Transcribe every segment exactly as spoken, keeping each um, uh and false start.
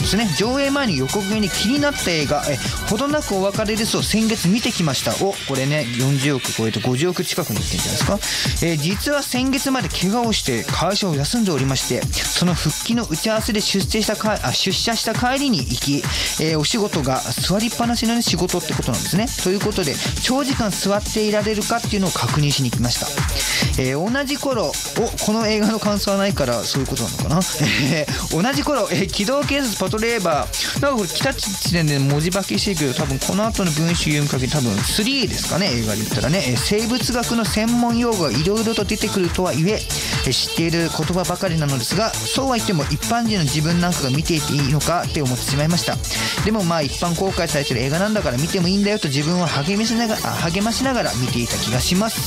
ですね。上映前に予告編に気になった映画えほどなくお別れですを先月見てきました。おこれねよんじゅうおく超えてごじゅうおく近くにいってんじゃないですか。えー、実は先月まで怪我をして会社を休んでおりまして、その復帰の打ち合わせで出社したかあ出社した帰りに行き、えー、お仕事が座りっぱなしの仕事ってことなんですね。ということで長時間座っていられるかっていうのを確認しに来ました。えー、同じ頃おこの映画の感想はないからそういうことなのかな、えー、同じ頃、えー、機動警察パトレーバーなんかこれ北地点で文字化けしてるけど、多分この後の文章読みかけ多分スリーですかね、映画で言ったらね、えー、生物学の専門用語がいろいろと出てくるとはいええー、知っている言葉ばかりなのですが、そうは言っても一般人の自分なんかが見ていていいのかって思ってしまいました。でもまあ一般公開されてる映画なんだから見てもいいんだよと自分を励ましながら励ましながら見ていた気がします。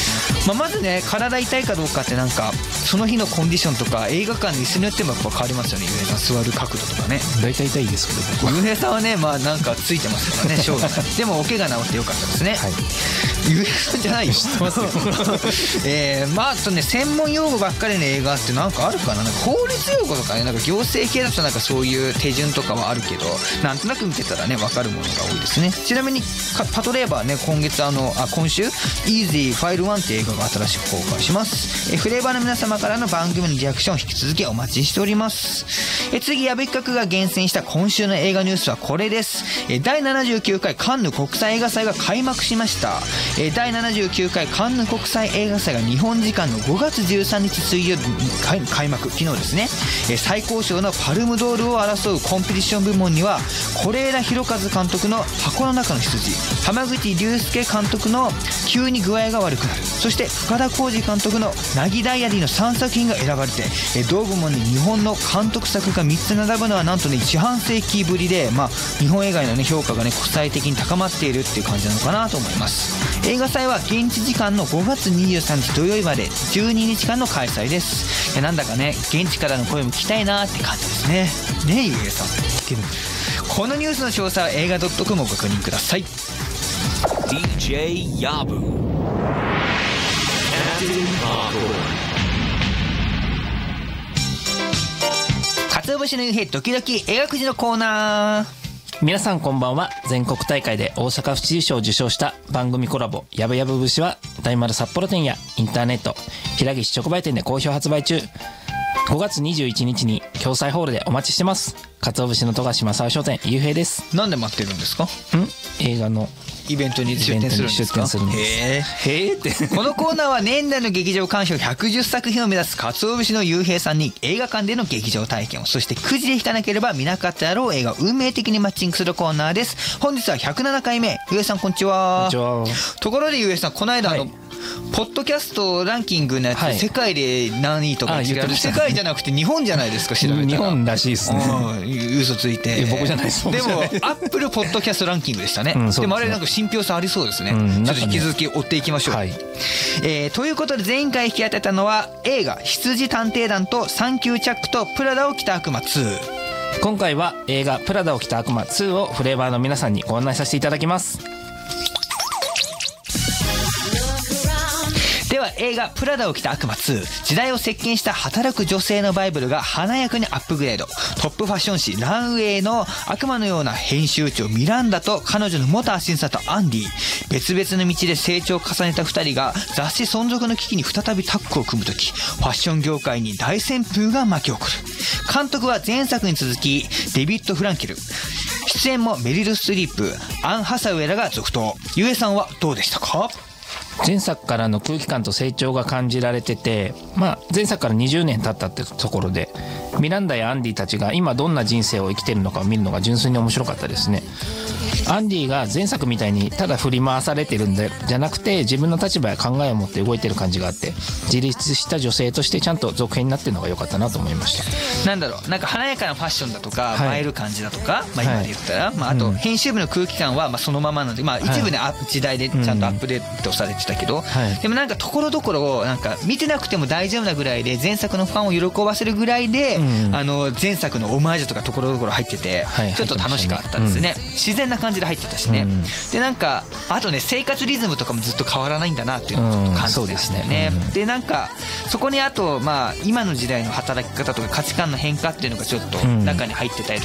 まあ、まずね体痛いかどうかってなんかその日のコンディションとか映画館の椅子によってもやっぱ変わりますよね。ゆうへいさん座る角度とかね。 大体痛いですけど僕は。 ゆうへいさんはねまあなんかついてますからね生涯でもお怪我治ってよかったですね。はい、ゆうへいさんじゃないよ。知ってますよえー、まああとね専門用語ばっかりの映画ってなんかあるかな。なんか法律用語とかねなんか行政系だとなんかそういう手順とかはあるけどなんとなく見てたらね分かるものが多いですね。ちなみにパトレーバーね今月あのあ今週 Easy ファイルワンっていう映画が新しく公開します。えフレーバーの皆様からの番組のリアクションを引き続きお待ちしております。え次矢部企画が厳選した今週の映画ニュースはこれです。えだいななじゅうきゅうかいカンヌ国際映画祭が開幕しました。えだいななじゅうきゅうかいカンヌ国際映画祭が日本時間のごがつじゅうさんにち水曜日に開幕、昨日ですね。え最高賞のパルムドールを争うコンペティション部門には是枝裕和監督の箱の中の羊、濱口竜介監督の急に具合が悪くなる、そして深田浩二監督のナギダイアリーのさんさくひんが選ばれて、え同部門に日本の監督作がみっつ並ぶのはなんとね四半世紀ぶりで、まあ、日本映画の、ね、評価がね国際的に高まっているっていう感じなのかなと思います。映画祭は現地時間のごがつにじゅうさんにち土曜日までじゅうににちかんの開催です。いやなんだかね現地からの声も聞きたいなって感じですね。ねえゆうへいさんこのニュースの詳細は映画 .com をご確認ください。 ディージェー ヤブかつお節のゆうへい時々映画くじのコーナー。 皆さんこんばんは。全国大会で大阪府知事賞を受賞した番組コラボやぶやぶ節は大丸札幌店やインターネット平岸直売店で好評発売中。ごがつにじゅういちにちに共済ホールでお待ちしてます。かつお節の富樫正雄商店ゆうへいです。 なんで待ってるんですか。ん映画のイベントに出展するんですか。 出展するんです。 へーへーってこのコーナーは年内の劇場鑑賞ひゃくじゅっさくひんを目指すかつお節のゆうへいさんに映画館での劇場体験を、そしてくじで引かなければ見なかっただろう映画を運命的にマッチングするコーナーです。本日はひゃくななかいめ。ゆうへいさんこんにちは。 こんにちは。 ところでゆうへいさんこの間、はい、あのポッドキャストランキングのやつ、はい、世界で何位とか違う、世界じゃなくて日本じゃないですか。調べたら日本らしいですね。 嘘ついて僕じゃないです。 でもアップルポッドキャストランキングでしたね、うん、でもあれなんか信憑性ありそうですね、うん、ちょっと引き続き追っていきましょう、はい。えー、ということで前回引き当てたのは映画羊探偵団とサンキューチャックとプラダを着た悪魔ツー。 今回は映画プラダを着た悪魔ツーをフレーバーの皆さんにご案内させていただきます。 では映画プラダを着た悪魔ツー、時代を席巻した働く女性のバイブルが華やかにアップグレード。トップファッション誌ランウェイの悪魔のような編集長ミランダと彼女の元アシスタントアンディ、別々の道で成長を重ねたふたりが雑誌存続の危機に再びタッグを組むとき、ファッション業界に大旋風が巻き起こる。監督は前作に続きデビッド・フランケル、出演もメリル・ストリープ、アン・ハサウェイらが続投。ゆうへいさんはどうでしたか。 前作からの空気感と成長が感じられてて、まあ、前作からにじゅうねん経ったってところでミランダやアンディたちが今どんな人生を生きてるのかを見るのが純粋に面白かったですね。アンディが前作みたいにただ振り回されてるんじゃなくて自分の立場や考えを持って動いてる感じがあって、自立した女性としてちゃんと続編になってるのが良かったなと思いました。 なんだろう、なんか華やかなファッションだとか、はい、映える感じだとか、まあ、今で言ったら、はい、まあ、あと編集部の空気感はまあそのままなので、まあ、一部ね、はい、時代でちゃんとアップデートされてたけど、はい、でもなんかところどころなんか見てなくても大丈夫なぐらいで前作のファンを喜ばせるぐらいで、うん、あの前作のオマージュとかところどころ入ってて、はい、ちょっと楽しかったですね、うん、自然な感じで入ってたしね、うん、でなんかあとね生活リズムとかもずっと変わらないんだなっていうのをちょっと感じてましたよね、うん、でなんかそこにあとまあ今の時代の働き方とか価値観の変化っていうのがちょっと中に入ってたりと